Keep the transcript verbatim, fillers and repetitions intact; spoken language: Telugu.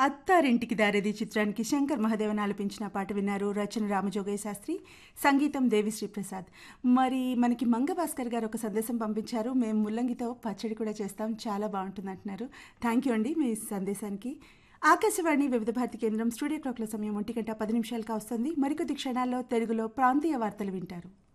అత్తారింటికి దారేది చిత్రానికి శంకర్ మహాదేవన్ ఆలపించిన పాట విన్నారు. రచన రామజోగయ్య శాస్త్రి, సంగీతం దేవిశ్రీ ప్రసాద్. మరి మనకి మంగభాస్కర్ గారు ఒక సందేశం పంపించారు. మేము ముల్లంగితో పచ్చడి కూడా చేస్తాం, చాలా బాగుంటుంది అంటున్నారు. థ్యాంక్ యూ అండి మీ సందేశానికి. ఆకాశవాణి వివిధ భారతి కేంద్రం స్టూడియో క్లాక్ల సమయం ఒంటి గంట పది నిమిషాలుగా వస్తుంది. మరికొద్ది క్షణాల్లో తెలుగులో ప్రాంతీయ వార్తలు వింటారు.